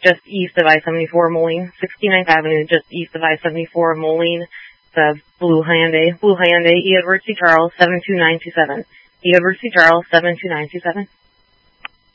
just east of I-74 Moline. 69th Avenue, just east of I-74 Moline. The blue Hyundai, E. Edward C. Charles, 72927. E. Edward C. Charles, 72927.